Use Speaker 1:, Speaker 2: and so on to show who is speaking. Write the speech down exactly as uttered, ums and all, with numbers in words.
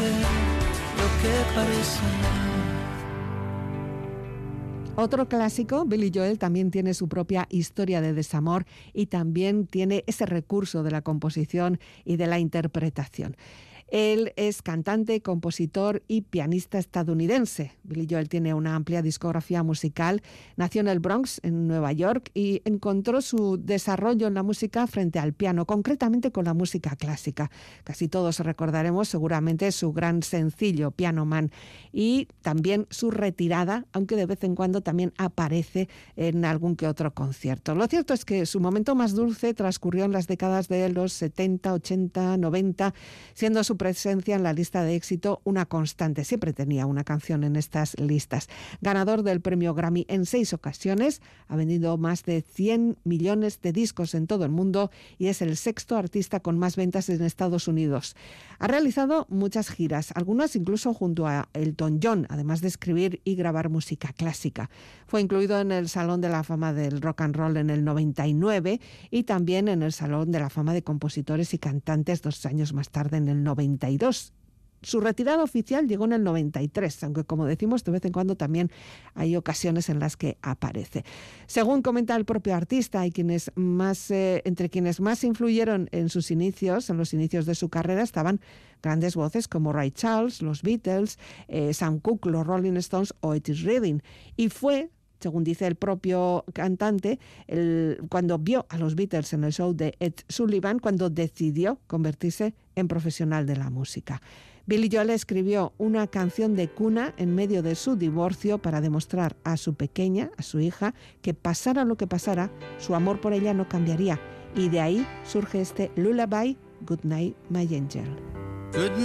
Speaker 1: lo que parece.
Speaker 2: Otro clásico, Billy Joel, también tiene su propia historia de desamor y también tiene ese recurso de la composición y de la interpretación. Él es cantante, compositor y pianista estadounidense. Billy Joel tiene una amplia discografía musical. Nació en el Bronx, en Nueva York, y encontró su desarrollo en la música frente al piano, concretamente con la música clásica. Casi todos recordaremos seguramente su gran sencillo, Piano Man, y también su retirada, aunque de vez en cuando también aparece en algún que otro concierto. Lo cierto es que su momento más dulce transcurrió en las décadas de los setenta, ochenta, noventa, siendo su presencia en la lista de éxito una constante. Siempre tenía una canción en estas listas. Ganador del premio Grammy en seis ocasiones, ha vendido más de cien millones de discos en todo el mundo y es el sexto artista con más ventas en Estados Unidos. Ha realizado muchas giras, algunas incluso junto a Elton John, además de escribir y grabar música clásica. Fue incluido en el Salón de la Fama del Rock and Roll en el noventa y nueve y también en el Salón de la Fama de Compositores y Cantantes dos años más tarde, en el noventa y dos. Su retirada oficial llegó en el noventa y tres, aunque como decimos, de vez en cuando también hay ocasiones en las que aparece. Según comenta el propio artista, hay quienes más, eh, entre quienes más influyeron en sus inicios, en los inicios de su carrera, estaban grandes voces como Ray Charles, los Beatles, eh, Sam Cooke, los Rolling Stones o Otis Redding. Y fue, según dice el propio cantante, el, cuando vio a los Beatles en el show de Ed Sullivan, cuando decidió convertirse en profesional de la música. Billy Joel escribió una canción de cuna en medio de su divorcio para demostrar a su pequeña, a su hija, que pasara lo que pasara, su amor por ella no cambiaría. Y de ahí surge este lullaby, Good Night, My Angel.
Speaker 1: Good